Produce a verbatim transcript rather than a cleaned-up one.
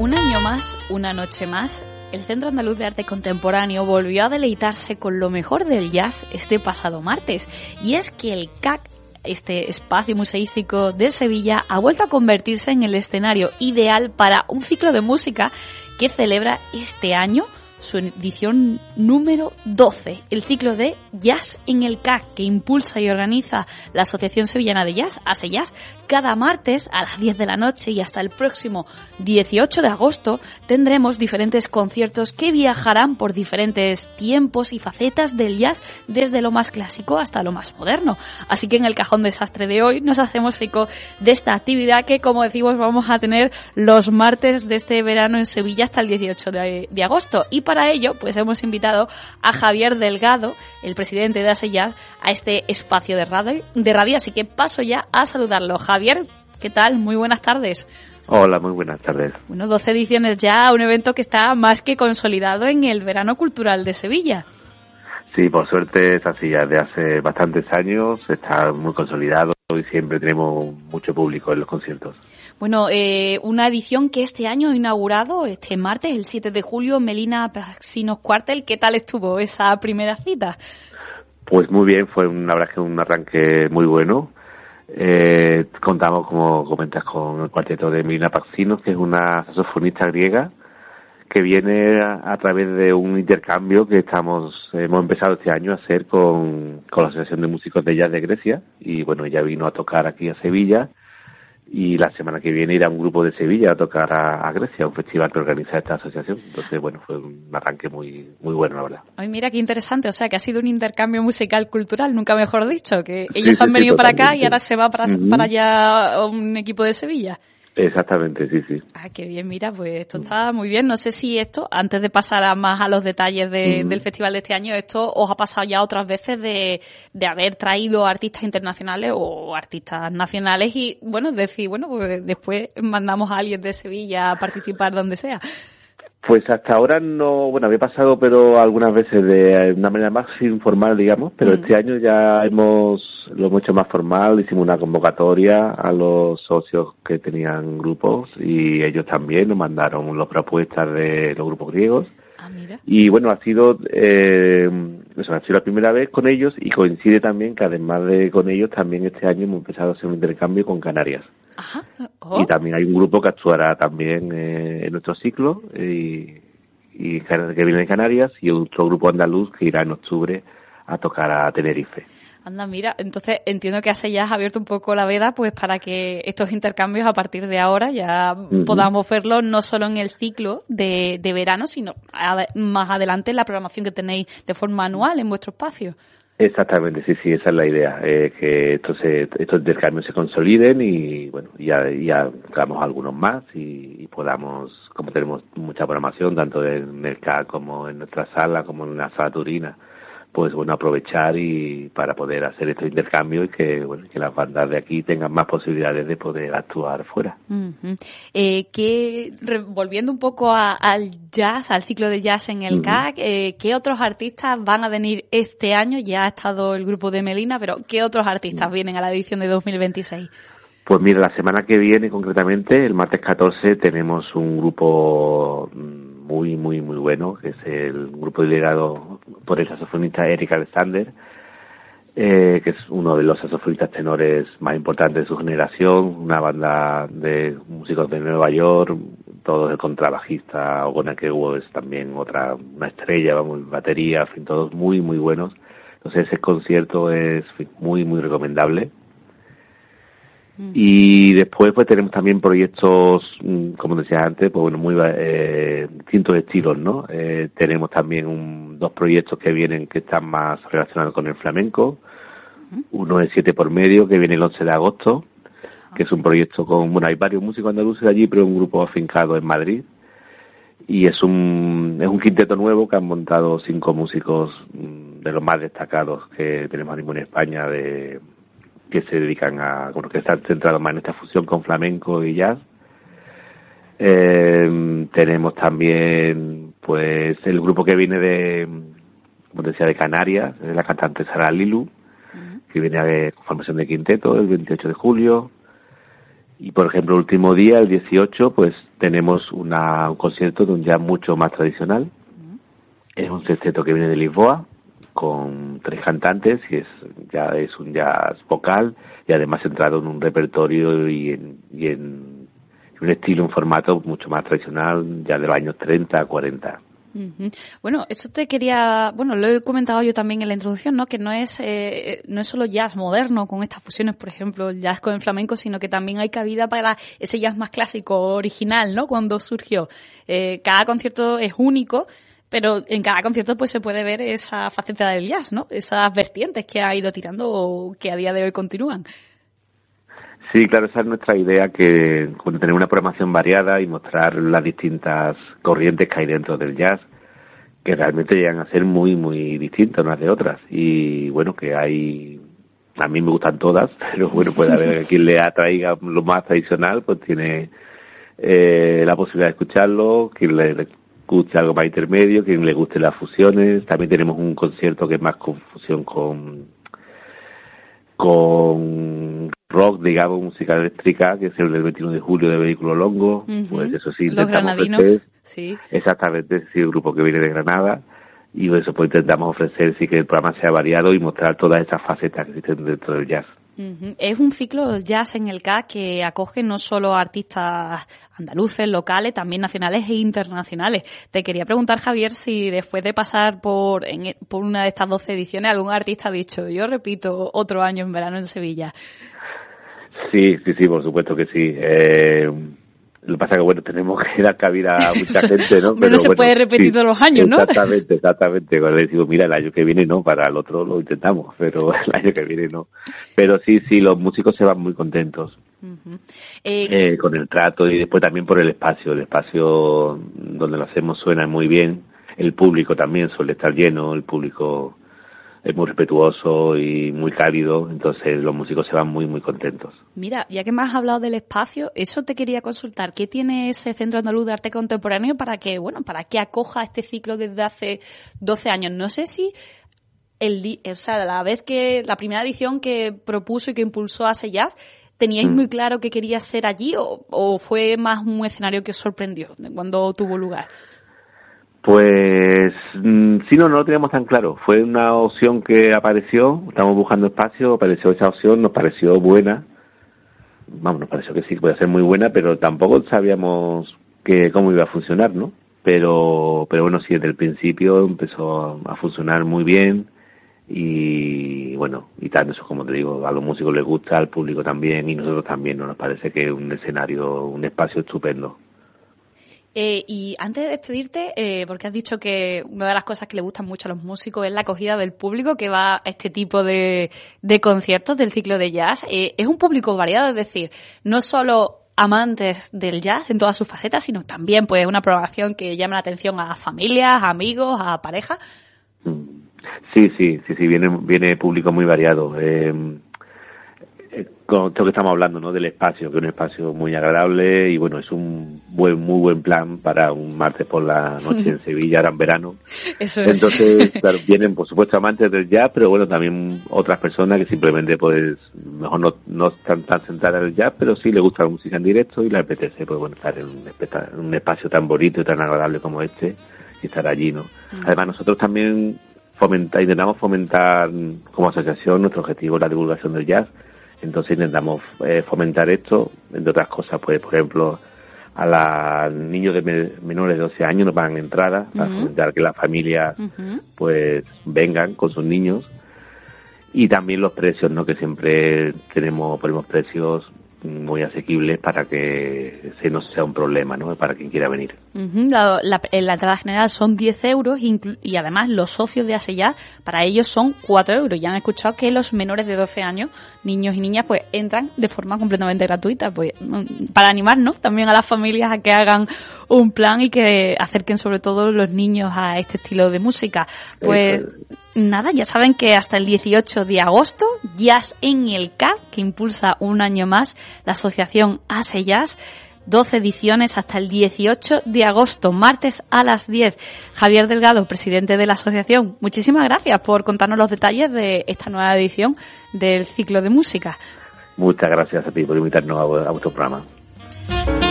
Un año más, una noche más, el Centro Andaluz de Arte Contemporáneo volvió a deleitarse con lo mejor del jazz este pasado martes. Y es que el C A C, este espacio museístico de Sevilla, ha vuelto a convertirse en el escenario ideal para un ciclo de música que celebra este año su edición número doce, el ciclo de Jazz en el C A C, que impulsa y organiza la Asociación Sevillana de Jazz, ASEJazz. Cada martes a las diez de la noche y hasta el próximo dieciocho de agosto tendremos diferentes conciertos que viajarán por diferentes tiempos y facetas del jazz, desde lo más clásico hasta lo más moderno. Así que en el Cajón Desastre de hoy nos hacemos eco de esta actividad que, como decimos, vamos a tener los martes de este verano en Sevilla hasta el dieciocho de, de agosto. Y para ello, pues hemos invitado a Javier Delgado, el presidente de ASEJazz, a este espacio de radio, de radio. Así que paso ya a saludarlo. Javier, ¿qué tal? Muy buenas tardes. Hola, muy buenas tardes. Bueno, doce ediciones ya, un evento que está más que consolidado en el verano cultural de Sevilla. Sí, por suerte es así, ya de hace bastantes años, está muy consolidado y siempre tenemos mucho público en los conciertos. Bueno, eh, una edición que este año ha inaugurado este martes, el siete de julio, Melina Praxinos Cuartel. ¿Qué tal estuvo esa primera cita? Pues muy bien, fue una verdad que un arranque muy bueno. Eh, contamos, como comentas, con el cuarteto de Melina Praxinos, que es una saxofonista griega que viene a, a través de un intercambio que estamos hemos empezado este año a hacer con, con la Asociación de Músicos de Jazz de Grecia. Y bueno, ella vino a tocar aquí a Sevilla. Y la semana que viene irá un grupo de Sevilla a tocar a, a Grecia, un festival que organiza esta asociación. Entonces, bueno, fue un arranque muy muy bueno, la verdad. Ay, mira qué interesante, o sea, que ha sido un intercambio musical cultural, nunca mejor dicho, que ellos sí, han sí, venido sí, para acá y ahora se va para, uh-huh. para allá un equipo de Sevilla. Exactamente, sí, sí. Ah, qué bien, mira, pues esto está muy bien. No sé si esto, antes de pasar a más a los detalles de, uh-huh. del festival de este año, esto os ha pasado ya otras veces de, de haber traído artistas internacionales o artistas nacionales y, bueno, decir, bueno, pues después mandamos a alguien de Sevilla a participar donde sea. Pues hasta ahora no, bueno, había pasado, pero algunas veces de una manera más informal, digamos, pero mm. este año ya hemos, lo hemos hecho más formal, hicimos una convocatoria a los socios que tenían grupos y ellos también nos mandaron las propuestas de los grupos griegos. Ah, mira. Y bueno, ha sido, eh, eso, ha sido la primera vez con ellos y coincide también que además de con ellos, también este año hemos empezado a hacer un intercambio con Canarias. Ajá. Oh. Y también hay un grupo que actuará también eh, en nuestro ciclo y, y que viene de Canarias y otro grupo andaluz que irá en octubre a tocar a Tenerife. Anda, mira, entonces entiendo que ASEJazz ha abierto un poco la veda pues para que estos intercambios a partir de ahora ya uh-huh. podamos verlos no solo en el ciclo de, de verano, sino a, más adelante en la programación que tenéis de forma anual en vuestro espacio. Exactamente, sí, sí, esa es la idea, eh, que estos, se, estos intercambios se consoliden y bueno, ya, ya hagamos algunos más y, y podamos, como tenemos mucha programación, tanto en el C A C como en nuestra sala, como en la sala turina, pues bueno, aprovechar y para poder hacer estos intercambios y que bueno, que las bandas de aquí tengan más posibilidades de poder actuar fuera. Uh-huh. Eh, que, volviendo un poco a, al jazz, al ciclo de jazz en el uh-huh. C A C, eh, ¿qué otros artistas van a venir este año? Ya ha estado el grupo de Melina, pero ¿qué otros artistas uh-huh. vienen a la edición de dos mil veintiséis? Pues mira, la semana que viene concretamente, el martes catorce, tenemos un grupo muy, muy, muy bueno, que es el grupo liderado por el saxofonista Eric Alexander, eh, que es uno de los saxofonistas tenores más importantes de su generación, una banda de músicos de Nueva York, todos el contrabajista, Ogona Kewo es también otra, una estrella, vamos, batería, en fin, todos muy, muy buenos. Entonces ese concierto es muy, muy recomendable. Y después pues tenemos también proyectos, como decía antes, pues bueno, muy eh, distintos estilos, ¿no? Eh, tenemos también un, dos proyectos que vienen que están más relacionados con el flamenco. Uh-huh. Uno es Siete por Medio, que viene el once de agosto, que es un proyecto con, bueno, hay varios músicos andaluces allí, pero un grupo afincado en Madrid. Y es un es un quinteto nuevo que han montado cinco músicos de los más destacados que tenemos ahora mismo en España, de que se dedican a, bueno, que están centrados más en esta fusión con flamenco y jazz. Eh, tenemos también, pues, el grupo que viene de, como decía, de Canarias, es la cantante Sara Lilu, uh-huh. que viene de formación de quinteto el veintiocho de julio. Y, por ejemplo, el último día, el dieciocho, pues tenemos una, un concierto de un jazz mucho más tradicional. Uh-huh. Es un sexteto que viene de Lisboa, con tres cantantes, y es ya es un jazz vocal, y además centrado en un repertorio y en, y en un estilo, un formato mucho más tradicional, ya de los años treinta, cuarenta. Uh-huh. Bueno, eso te quería, bueno, lo he comentado yo también en la introducción, ¿no? Que no es eh, no es solo jazz moderno con estas fusiones, por ejemplo, el jazz con el flamenco, sino que también hay cabida para ese jazz más clásico, original, ¿no? Cuando surgió. Eh, cada concierto es único, pero en cada concierto pues se puede ver esa faceta del jazz, ¿no? Esas vertientes que ha ido tirando o que a día de hoy continúan. Sí, claro, esa es nuestra idea, que con tener una programación variada y mostrar las distintas corrientes que hay dentro del jazz, que realmente llegan a ser muy, muy distintas unas de otras. Y bueno, que hay, a mí me gustan todas, pero bueno, puede haber quien le atraiga lo más tradicional, pues tiene eh, la posibilidad de escucharlo, quien le guste algo más intermedio, quien le guste las fusiones. También tenemos un concierto que es más confusión con con rock, digamos, música eléctrica, que es el del veintiuno de julio de Vehículo Longo. Uh-huh. Pues eso sí, los granadinos, ofrecer, sí. Exactamente, es el grupo que viene de Granada, y eso pues intentamos ofrecer, sí, que el programa sea variado y mostrar todas esas facetas que existen dentro del jazz. Uh-huh. Es un ciclo jazz en el C A C que acoge no solo artistas andaluces, locales, también nacionales e internacionales. Te quería preguntar, Javier, si después de pasar por en, por una de estas doce ediciones, algún artista ha dicho, yo repito otro año en verano en Sevilla. Sí, sí, sí, por supuesto que sí. Eh, lo que pasa es que, bueno, tenemos que dar cabida a mucha gente, ¿no? Pero no se bueno, puede repetir sí, todos los años, ¿no? Exactamente, exactamente. Cuando le digo, mira, el año que viene no, para el otro lo intentamos, pero el año que viene no. Pero sí, sí, los músicos se van muy contentos. Uh-huh. Eh, eh, con el trato, y después también por el espacio. El espacio donde lo hacemos suena muy bien. El público también suele estar lleno, el público es muy respetuoso y muy cálido, entonces los músicos se van muy, muy contentos. Mira, ya que me has hablado del espacio, eso te quería consultar. ¿Qué tiene ese Centro Andaluz de Arte Contemporáneo para que, bueno, para que acoja este ciclo desde hace doce años? No sé si el, o sea, la vez que, la primera edición que propuso y que impulsó a Jazz, ¿teníais mm. muy claro que quería ser allí o, o fue más un escenario que os sorprendió cuando tuvo lugar? Pues sí, no, no lo teníamos tan claro. Fue una opción que apareció, estamos buscando espacio, apareció esa opción, nos pareció buena. Vamos, nos pareció que sí, que podía ser muy buena, pero tampoco sabíamos que cómo iba a funcionar, ¿no? Pero pero bueno, sí, desde el principio empezó a funcionar muy bien y bueno, y tal, eso como te digo, a los músicos les gusta, al público también y nosotros también, ¿no? Nos parece que es un escenario, un espacio estupendo. Eh, y antes de despedirte, eh, porque has dicho que una de las cosas que le gustan mucho a los músicos es la acogida del público que va a este tipo de, de conciertos del ciclo de jazz. Eh, es un público variado, es decir, no solo amantes del jazz en todas sus facetas, sino también pues una programación que llame la atención a familias, a amigos, a parejas. Sí, sí, sí, sí, viene, viene público muy variado. Eh, con esto que estamos hablando, ¿no? Del espacio, que es un espacio muy agradable y bueno, es un buen, muy buen plan para un martes por la noche en Sevilla, ahora en verano. Eso es. Entonces, claro, vienen por supuesto amantes del jazz, pero bueno, también otras personas que simplemente pues mejor no, no están tan sentadas en el jazz, pero sí les gusta la música en directo y les apetece pues bueno, estar en un, en un espacio tan bonito y tan agradable como este y estar allí, ¿no? Mm. Además, nosotros también fomentar, intentamos fomentar como asociación, nuestro objetivo es la divulgación del jazz. Entonces intentamos eh, fomentar esto, entre otras cosas, pues por ejemplo, a los niños de me, menores de doce años nos pagan entradas para uh-huh. fomentar que las familias uh-huh. pues vengan con sus niños. Y también los precios, ¿no? Que siempre tenemos, ponemos precios muy asequibles para que ese no sea un problema, ¿no? Para quien quiera venir. Uh-huh. La, la, la entrada general son diez euros inclu- y además los socios de ASEJAZ, para ellos son cuatro euros. Ya han escuchado que los menores de doce años, niños y niñas, pues entran de forma completamente gratuita, pues para animarnos también a las familias a que hagan un plan y que acerquen sobre todo los niños a este estilo de música. Pues nada, ya saben que hasta el dieciocho de agosto, Jazz en el C A, que impulsa un año más la asociación ASEJAZ, doce ediciones hasta el dieciocho de agosto, martes a las diez. Javier Delgado, presidente de la asociación, muchísimas gracias por contarnos los detalles de esta nueva edición del ciclo de música. Muchas gracias a ti por invitarnos a, a vuestro programa.